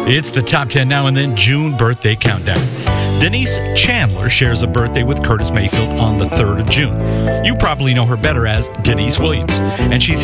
It's the top 10 now and then June birthday countdown. Denise Chandler shares a birthday with Curtis Mayfield on the 3rd of June. You probably know her better as Denise Williams, and she's